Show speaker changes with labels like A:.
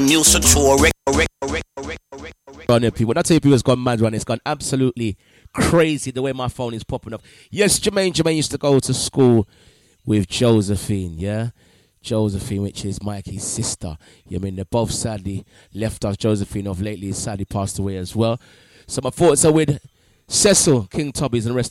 A: news to tour.
B: On there, people. When I tell you people, it's gone mad, run. It's gone absolutely crazy the way my phone is popping up. Yes, Jermaine used to go to school with Josephine, yeah? Josephine, which is Mikey's sister. You mean, they're both sadly left us. Josephine of lately sadly passed away as well. So my thoughts are with Cecil, King Tubbies, and the rest